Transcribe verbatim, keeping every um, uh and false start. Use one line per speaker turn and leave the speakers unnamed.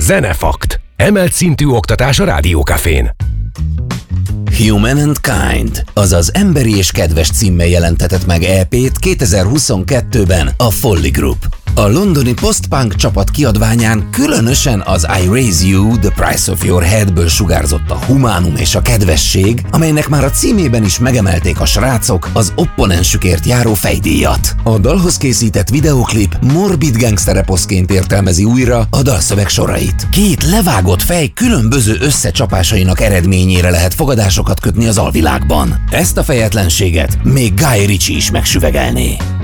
Zenefakt. Emelt szintű oktatás a Rádiókafén.
Human and Kind, azaz Emberi és Kedves címmel jelentetett meg é pét kétezer-huszonkettőben a Folly Group. A londoni post-punk csapat kiadványán különösen az I Raise You, The Price of Your Headből sugárzott a humánum és a kedvesség, amelynek már a címében is megemelték a srácok az opponensükért járó fejdíjat. A dalhoz készített videóklip morbid gangstereposzként értelmezi újra a dalszöveg sorait. Két levágott fej különböző összecsapásainak eredményére lehet fogadásokat kötni az alvilágban. Ezt a fejetlenséget még Guy Ritchie is megsüvegelné.